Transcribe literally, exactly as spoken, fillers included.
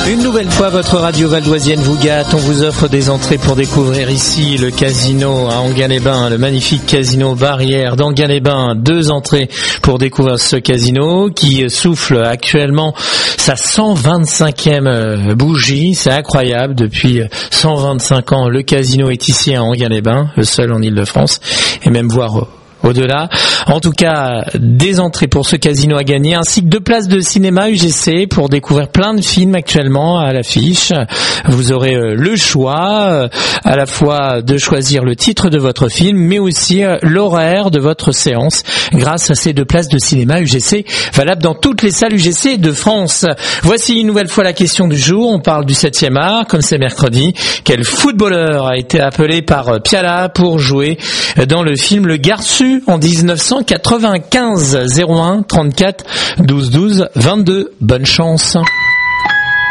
Une nouvelle fois, votre radio valdoisienne vous gâte. On vous offre des entrées pour découvrir ici le casino à Enghien-les-Bains, le magnifique casino Barrière d'Enghien-les-Bains. Deux entrées pour découvrir ce casino qui souffle actuellement sa cent vingt-cinquième bougie. C'est incroyable. Depuis cent vingt-cinq ans, le casino est ici à Enghien-les-Bains, le seul en Île-de-France, et même voire au-delà. En tout cas, des entrées pour ce casino à gagner, ainsi que deux places de cinéma U G C pour découvrir plein de films actuellement à l'affiche. Vous aurez le choix à la fois de choisir le titre de votre film, mais aussi l'horaire de votre séance grâce à ces deux places de cinéma U G C valables dans toutes les salles U G C de France. Voici une nouvelle fois la question du jour. On parle du septième art, comme c'est mercredi. Quel footballeur a été appelé par Piala pour jouer dans le film Le Garçu en dix-neuf cent quatre-vingt-quinze? Zéro un trente-quatre douze douze vingt-deux. Bonne chance.